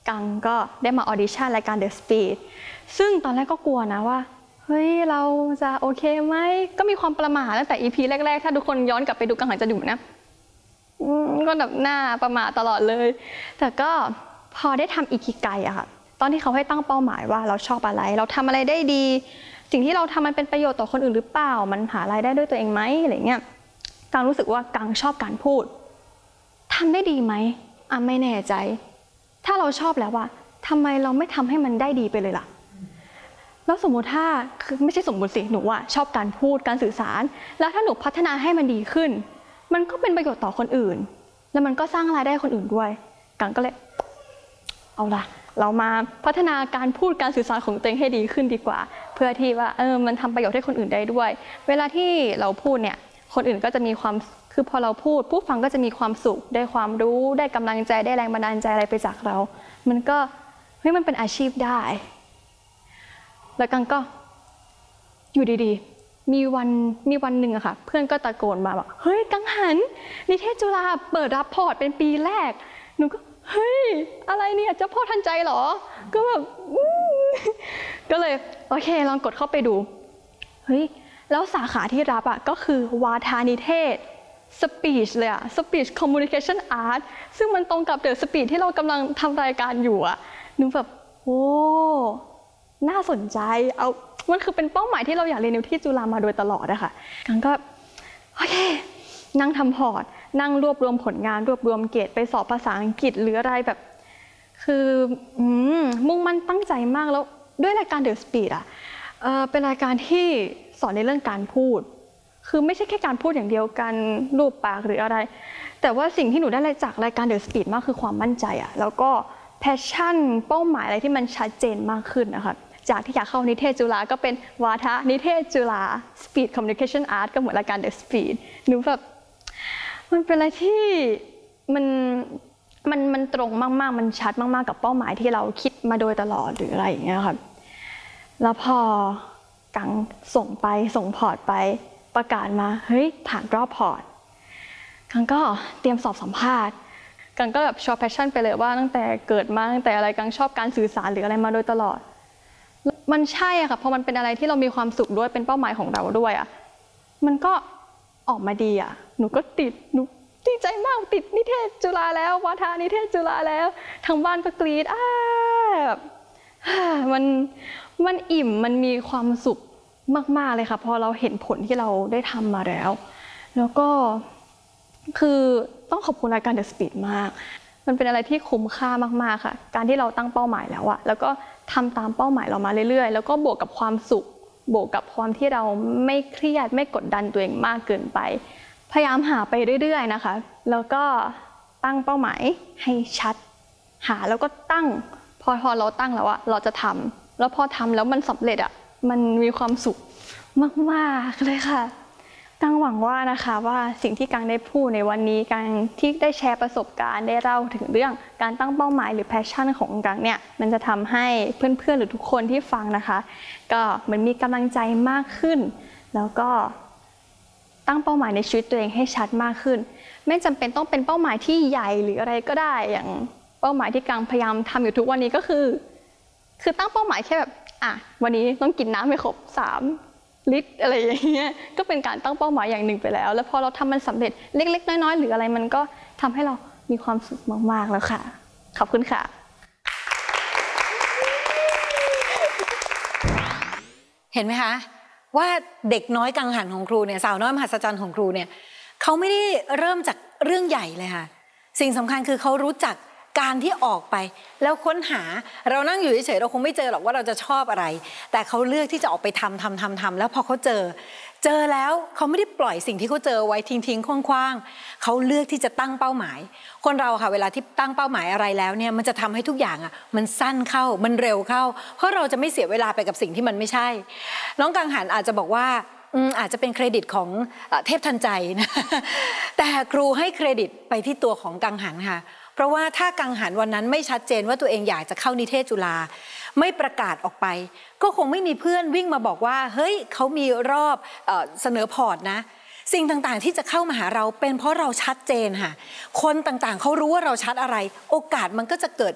กังก็ได้มาออดิชั่นรายการ The Speed ซึ่งตอนแรกก็กลัวนะว่าเฮ้ยเราจะโอเคไหมก็มีความประหม่าตั้งแต่ EP แรกๆถ้าทุกคนย้อนกลับไปดูกังหันจะดูนะก็แบบหน้าประหม่าตลอดเลยแต่ก็พอได้ทำอิคิไกอะค่ะตอนที่เขาให้ตั้งเป้าหมายว่าเราชอบอะไรเราทำอะไรได้ดีสิ่งที่เราทำมันเป็นประโยชน์ต่อคนอื่นหรือเปล่ามันหารายได้ด้วยตัวเองไหมอะไรเงี้ยกังรู้สึกว่ากังชอบการพูดทำได้ดีไหมไม่แน่ใจถ้าเราชอบแล้วว่าทำไมเราไม่ทำให้มันได้ดีไปเลยล่ะแล้วสมมติถ้าคือไม่ใช่สมมติสิหนูชอบการพูดการสื่อสารแล้วถ้าหนูพัฒนาให้มันดีขึ้นมันก็เป็นประโยชน์ต่อคนอื่นแล้วมันก็สร้างรายได้คนอื่นด้วยกังก็เลยเอาล่ะเรามาพัฒนาการพูดการสื่อสารของตัวเองให้ดีขึ้นดีกว่าเพื่อที่ว่ามันทำประโยชน์ให้คนอื่นได้ด้วยเวลาที่เราพูดเนี่ยคนอื่นก็จะมีความคือพอเราพูดผู้ฟังก็จะมีความสุขได้ความรู้ได้กำลังใจได้แรงบันดาลใจอะไรไปจากเรามันก็มันเป็นอาชีพได้แล้วกังก็อยู่ดีๆมีวันหนึ่งอะค่ะเพื่อนก็ตะโกนมาบอกเฮ้ยกังหันนิเทศจุฬาเปิดรับพอร์ตเป็นปีแรกหนูก็เฮ้ยอะไรเนี่ยเจ้าพ่อทันใจเหรอก็แบบก็เลยโอเคลองกดเข้าไปดูเฮ้ยแล้วสาขาที่รับอะก็คือวาทานิเทศ Speech เลยอะ Speech Communication Art ซึ่งมันตรงกับ The Speech ที่เรากำลังทำรายการอยู่อะหนูแบบโอ้น่าสนใจมันคือเป็นเป้าหมายที่เราอยากเรียนที่จุฬามาโดยตลอดอะค่ะกังก็โอเคนั่งทำพอร์ตนั่งรวบรวมผลงานรวบรวมเกรดไปสอบภาษาอังกฤษหรืออะไรแบบคือมุ่งมั่นตั้งใจมากแล้วด้วยรายการ The Speed อะเป็นรายการที่สอนในเรื่องการพูดคือไม่ใช่แค่การพูดอย่างเดียวกันรูปปากหรืออะไรแต่ว่าสิ่งที่หนูได้จากรายการ The Speed มากคือความมั่นใจอะแล้วก็แพชชั่นเป้าหมายอะไรที่มันชัดเจนมากขึ้นนะคะจากที่อยากเข้านิเทศจุฬาก็เป็นวาทะนิเทศจุฬา Speed Communication Art ก็เหมือนรายการ The Speed หนูแบบมันเป็นอะไรที่มันตรงมากๆมันชัดมากๆกับเป้าหมายที่เราคิดมาโดยตลอดหรืออะไรอย่างเงี้ยค่ะแล้วพอกังส่งพอร์ตไปประกาศมาเฮ้ยผ่านรอบพอร์ตกังก็เตรียมสอบสัมภาษณ์กังก็แบบชอบแพชชั่นไปเลยว่าตั้งแต่เกิดมาตั้งแต่อะไรกังชอบการสื่อสารหรืออะไรมาโดยตลอดมันใช่อะค่ะเพราะมันเป็นอะไรที่เรามีความสุขด้วยเป็นเป้าหมายของเราด้วยอะมันก็ออกมาดีอะหนูก็หนูดีใจมากติดนิเทศจุฬาแล้ววาทานิเทศจุฬาแล้วทางบ้านก็กรี๊ดแบบมันอิ่มมันมีความสุขมากๆเลยค่ะพอเราเห็นผลที่เราได้ทำมาแล้วก็คือต้องขอบคุณรายการ The Speed มากมันเป็นอะไรที่คุ้มค่ามากๆค่ะการที่เราตั้งเป้าหมายแล้วอะแล้วก็ทำตามเป้าหมายเรามาเรื่อยๆแล้วก็บวกกับความสุขบวกกับความที่เราไม่เครียดไม่กดดันตัวเองมากเกินไปพยายามหาไปเรื่อยๆนะคะแล้วก็ตั้งเป้าหมายให้ชัดหาแล้วก็ตั้งพอเราตั้งแล้วอะเราจะทำแล้วพอทำแล้วมันสำเร็จอะมันมีความสุขมากๆเลยค่ะกังหวังว่านะคะว่าสิ่งที่กังได้พูดในวันนี้กังที่ได้แชร์ประสบการณ์ได้เล่าถึงเรื่องการตั้งเป้าหมายหรือแพชชั่นของกังเนี่ยมันจะทำให้เพื่อนๆหรือทุกคนที่ฟังนะคะก็เหมือนมีกำลังใจมากขึ้นแล้วก็ตั้งเป้าหมายในชีวิตตัวเองให้ชัดมากขึ้นไม่จำเป็นต้องเป็นเป้าหมายที่ใหญ่หรืออะไรก็ได้อย่างเป้าหมายที่กังพยายามทำอยู่ทุกวันนี้ก็คือตั้งเป้าหมายแค่แบบวันนี้ต้องกินน้ำให้ครบ3 ลิตรอะไรอย่างเงี้ยก็เป็นการตั้งเป้าหมายอย่างหนึ่งไปแล้วแล้วพอเราทำมันสำเร็จเล็กๆน้อยๆหรืออะไรมันก็ทำให้เรามีความสุขมากๆแล้วค่ะขอบคุณค่ะเห็นไหมคะว่าเด็กน้อยกังหันของครูเนี่ยสาวน้อยมหัศจรรย์ของครูเนี่ยเขาไม่ได้เริ่มจากเรื่องใหญ่เลยค่ะสิ่งสำคัญคือเขารู้จักการที่ออกไปแล้วค้นหาเรานั่งอยู่เฉยๆเราคงไม่เจอหรอกว่าเราจะชอบอะไรแต่เขาเลือกที่จะออกไปทำแล้วพอเขาเจอแล้วเขาไม่ได้ปล่อยสิ่งที่เขาเจอไว้ทิ้งๆคว่างๆเขาเลือกที่จะตั้งเป้าหมายคนเราค่ะเวลาที่ตั้งเป้าหมายอะไรแล้วเนี่ยมันจะทำให้ทุกอย่างมันสั้นเข้ามันเร็วเข้าเพราะเราจะไม่เสียเวลาไปกับสิ่งที่มันไม่ใช่น้องกังหันอาจจะบอกว่าอาจจะเป็นเครดิตของเทพทันใจนะแต่ครูให้เครดิตไปที่ตัวของกังหันค่ะเพราะว่าถ้ากังหันวันนั้นไม่ชัดเจนว่าตัวเองอยากจะเข้านิเทศจุฬาไม่ประกาศออกไปก็คงไม่มีเพื่อนวิ่งมาบอกว่าเฮ้ยเขามีรอบเสนอพอร์ตนะสิ่งต่างๆที่จะเข้ามาหาเราเป็นเพราะเราชัดเจนค่ะคนต่างๆเขารู้ว่าเราชัดอะไรโอกาสมันก็จะเกิด